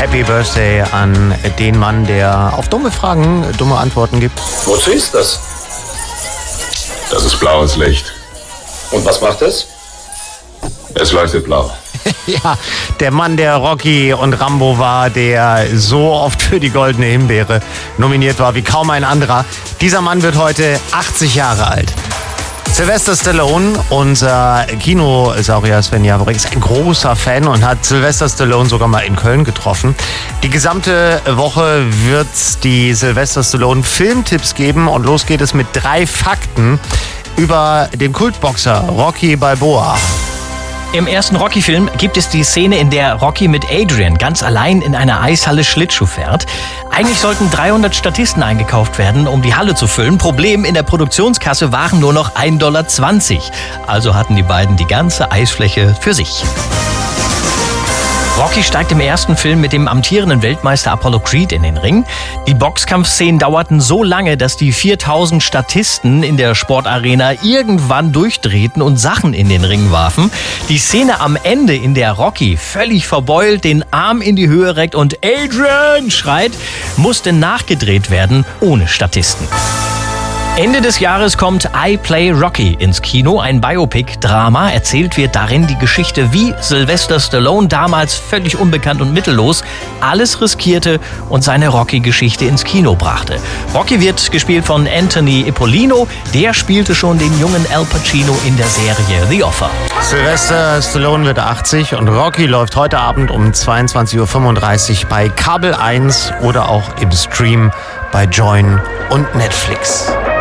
Happy Birthday an den Mann, der auf dumme Fragen dumme Antworten gibt. Wozu ist das? Das ist blaues Licht. Und was macht es? Es leuchtet blau. Ja, der Mann, der Rocky und Rambo war, der so oft für die Goldene Himbeere nominiert war wie kaum ein anderer. Dieser Mann wird heute 80 Jahre alt. Sylvester Stallone, unser Kinosaurier Sven Javorik, ist ein großer Fan und hat Sylvester Stallone sogar mal in Köln getroffen. Die gesamte Woche wird es die Sylvester Stallone Filmtipps geben und los geht es mit 3 Fakten über den Kultboxer Rocky Balboa. Im ersten Rocky-Film gibt es die Szene, in der Rocky mit Adrian ganz allein in einer Eishalle Schlittschuh fährt. Eigentlich sollten 300 Statisten eingekauft werden, um die Halle zu füllen. Problem, in der Produktionskasse waren nur noch $1,20. Also hatten die beiden die ganze Eisfläche für sich. Rocky steigt im ersten Film mit dem amtierenden Weltmeister Apollo Creed in den Ring. Die Boxkampfszenen dauerten so lange, dass die 4000 Statisten in der Sportarena irgendwann durchdrehten und Sachen in den Ring warfen. Die Szene am Ende, in der Rocky völlig verbeult den Arm in die Höhe reckt und Adrian schreit, musste nachgedreht werden ohne Statisten. Ende des Jahres kommt I Play Rocky ins Kino, ein Biopic-Drama. Erzählt wird darin die Geschichte, wie Sylvester Stallone, damals völlig unbekannt und mittellos, alles riskierte und seine Rocky-Geschichte ins Kino brachte. Rocky wird gespielt von Anthony Ippolino. Der spielte schon den jungen Al Pacino in der Serie The Offer. Sylvester Stallone wird 80 und Rocky läuft heute Abend um 22:35 Uhr bei Kabel 1 oder auch im Stream bei Join und Netflix.